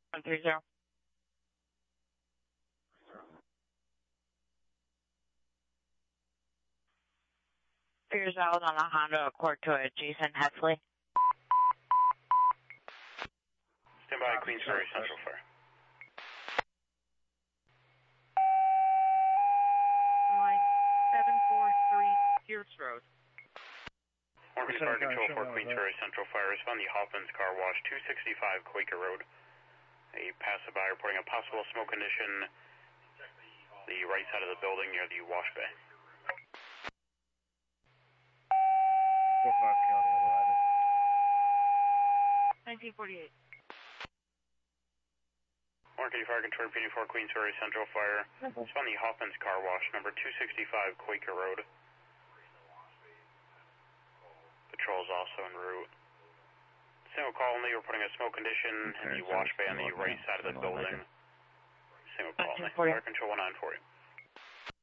130. Figures out on a Honda Accord to Jason Heffley. Stand by, Queensbury Central Fire. Line 743, Pierce Road. 1 Fire Control for Queensbury Central Fire. Respond the Hoffman's Car Wash, 265 Quaker Road. A passerby reporting a possible smoke condition the right side of the building near the wash bay. 45 County, 1948. 1 Fire Control repeating for Queensbury Central Fire. Respond the Hoffman's Car Wash, number 265 Quaker Road. Patrol is also en route. Single call only, reporting a smoke condition in the wash bay on the right side of the building. Single call only. Fire Control 1940.